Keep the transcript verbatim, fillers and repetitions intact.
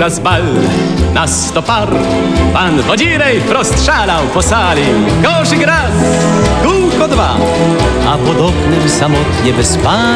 raz bal na sto par. Pan Wodzirej wprost szalał po sali. Koszyk raz, kółko dwa, a pod oknem samotnie bez pani